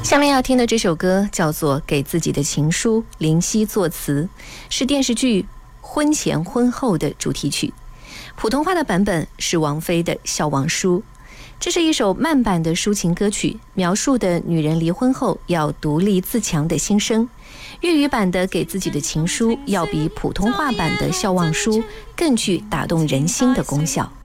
下面要听的这首歌叫做《给自己的情书》，林夕作词，是电视剧《婚前婚后》的主题曲。普通话的版本是王菲的《笑忘书》。这是一首慢版的抒情歌曲，描述的女人离婚后要独立自强的心声。粤语版的《给自己的情书》要比普通话版的《笑忘书》更具打动人心的功效。